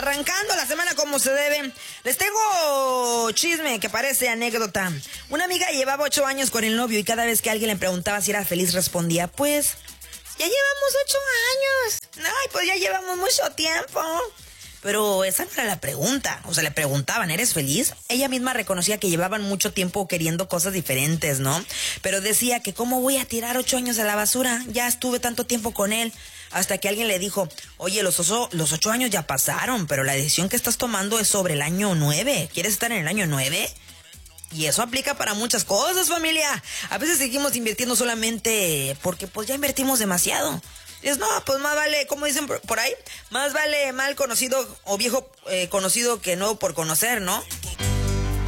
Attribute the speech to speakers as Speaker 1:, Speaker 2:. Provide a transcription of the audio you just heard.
Speaker 1: arrancando la semana como se debe. Les tengo chisme que parece anécdota. Una amiga llevaba 8 años con el novio y cada vez que alguien le preguntaba si era feliz respondía, pues, ya llevamos 8 años. Ay, pues ya llevamos mucho tiempo. Pero esa no era la pregunta. O sea, le preguntaban, ¿eres feliz? Ella misma reconocía que llevaban mucho tiempo queriendo cosas diferentes, ¿no? Pero decía que ¿cómo voy a tirar 8 años a la basura? Ya estuve tanto tiempo con él. Hasta que alguien le dijo, oye, los 8 años ya pasaron, pero la decisión que estás tomando es sobre el año 9. ¿Quieres estar en el año 9? Y eso aplica para muchas cosas, familia. A veces seguimos invirtiendo solamente porque pues ya invertimos demasiado. Es no, pues más vale, como dicen por ahí, más vale mal conocido o viejo conocido que nuevo por conocer, ¿no?